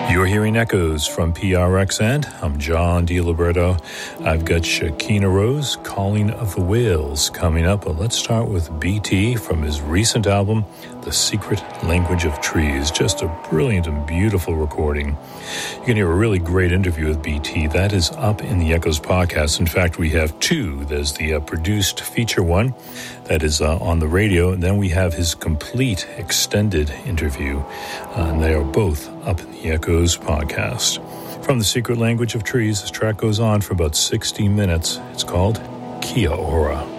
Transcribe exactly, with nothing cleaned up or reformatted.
You're hearing Echoes from P R X N. I'm John DiLiberto. I've got Shakina Rose, Calling of the Whales, coming up. But let's start with B T from his recent album, The Secret Language of Trees. Just a brilliant and beautiful recording. You can hear a really great interview with B T. That is up in the Echoes podcast. In fact, we have two. There's the uh, produced feature one that is uh, on the radio, and then we have his complete extended interview. Uh, and they are both up in the Echoes podcast. From The Secret Language of Trees, this track goes on for about sixty minutes. It's called Kia Ora.